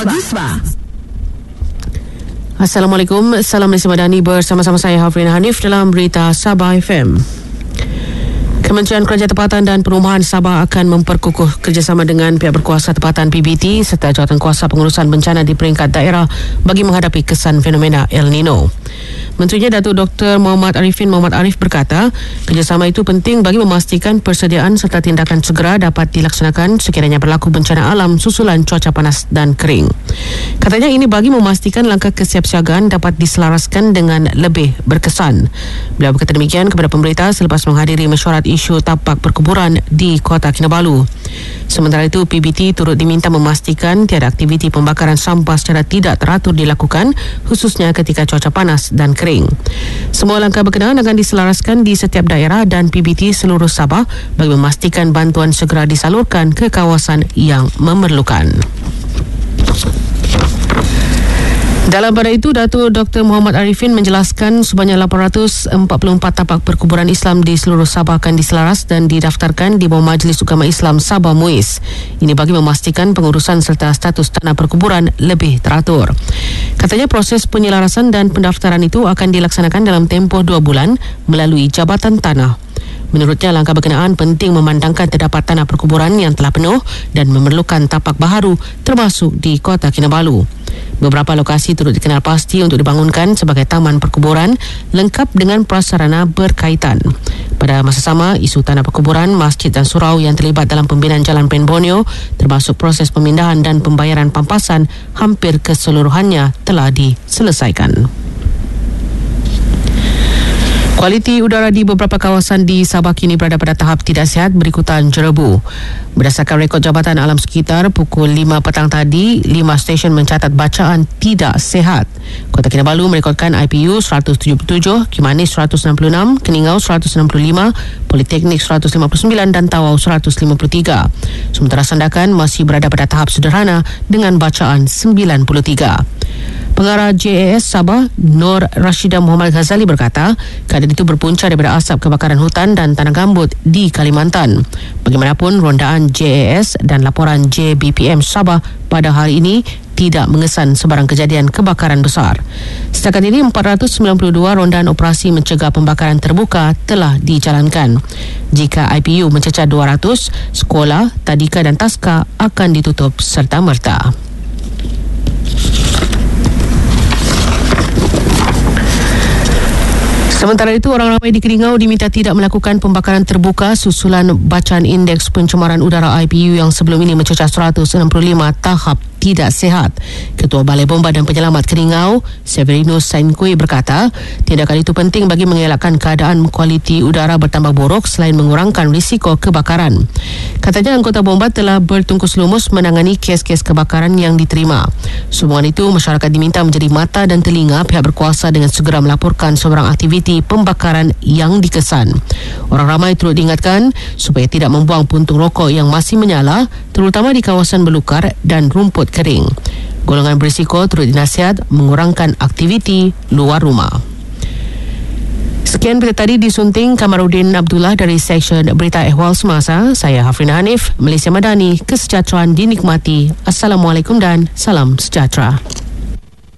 Assalamualaikum, salam Malaysia Madani, bersama-sama saya Hafrin Hanif dalam Berita Sabah FM. Kementerian Kerajaan Tempatan dan Perumahan Sabah akan memperkukuh kerjasama dengan pihak berkuasa tempatan PBT serta Jawatankuasa Pengurusan Bencana di peringkat daerah bagi menghadapi kesan fenomena El Nino. Menterinya Datuk Dr. Muhammad Arif berkata, kerjasama itu penting bagi memastikan persediaan serta tindakan segera dapat dilaksanakan sekiranya berlaku bencana alam susulan cuaca panas dan kering. Katanya ini bagi memastikan langkah kesiapsiagaan dapat diselaraskan dengan lebih berkesan. Beliau berkata demikian kepada pemberita selepas menghadiri mesyuarat isu tapak perkuburan di Kota Kinabalu. Sementara itu, PBT turut diminta memastikan tiada aktiviti pembakaran sampah secara tidak teratur dilakukan, khususnya ketika cuaca panas dan kering. Semua langkah berkenaan akan diselaraskan di setiap daerah dan PBT seluruh Sabah bagi memastikan bantuan segera disalurkan ke kawasan yang memerlukan. Dalam pada itu, Datuk Dr. Muhammad Arifin menjelaskan sebanyak 844 tapak perkuburan Islam di seluruh Sabah akan diselaras dan didaftarkan di bawah Majlis Ugama Islam Sabah MUIS. Ini bagi memastikan pengurusan serta status tanah perkuburan lebih teratur. Katanya proses penyelarasan dan pendaftaran itu akan dilaksanakan dalam tempoh 2 bulan melalui Jabatan Tanah. Menurutnya, langkah berkenaan penting memandangkan terdapat tanah perkuburan yang telah penuh dan memerlukan tapak baharu termasuk di Kota Kinabalu. Beberapa lokasi turut dikenal pasti untuk dibangunkan sebagai taman perkuburan lengkap dengan prasarana berkaitan. Pada masa sama, isu tanah perkuburan, masjid dan surau yang terlibat dalam pembinaan Jalan Pen Borneo termasuk proses pemindahan dan pembayaran pampasan hampir keseluruhannya telah diselesaikan. Kualiti udara di beberapa kawasan di Sabah kini berada pada tahap tidak sihat berikutan jerebu. Berdasarkan rekod Jabatan Alam Sekitar, pukul 5 petang tadi, 5 stesen mencatat bacaan tidak sihat. Kota Kinabalu merekodkan IPU 177, Kimanis 166, Keningau 165, Politeknik 159 dan Tawau 153. Sementara Sandakan masih berada pada tahap sederhana dengan bacaan 93. Pengarah JAS Sabah, Nur Rashidah Muhammad Ghazali berkata, keadaan itu berpunca daripada asap kebakaran hutan dan tanah gambut di Kalimantan. Bagaimanapun, rondaan JAS dan laporan JBPM Sabah pada hari ini tidak mengesan sebarang kejadian kebakaran besar. Setakat ini, 492 rondaan operasi mencegah pembakaran terbuka telah dijalankan. Jika IPU mencecah 200, sekolah, tadika dan taska akan ditutup serta-merta. Sementara itu, orang ramai di Keningau diminta tidak melakukan pembakaran terbuka susulan bacaan indeks pencemaran udara IPU yang sebelum ini mencecah 165 tahap tidak sihat. Ketua Balai Bomba dan Penyelamat Keningau, Severino Sainkui berkata, tindakan itu penting bagi mengelakkan keadaan kualiti udara bertambah buruk selain mengurangkan risiko kebakaran. Katanya anggota bomba telah bertungkus lumus menangani kes-kes kebakaran yang diterima. Sumbangan itu, masyarakat diminta menjadi mata dan telinga pihak berkuasa dengan segera melaporkan sebarang aktiviti pembakaran yang dikesan. Orang ramai turut diingatkan supaya tidak membuang puntung rokok yang masih menyala, terutama di kawasan belukar dan rumput kering. Golongan berisiko turut dinasihat mengurangkan aktiviti luar rumah. Sekian berita tadi disunting Kamarudin Abdullah dari Seksyen Berita Ehwal Semasa. Saya Hafrin Hanif, Malaysia Madani, kesejahteraan dinikmati. Assalamualaikum dan salam sejahtera.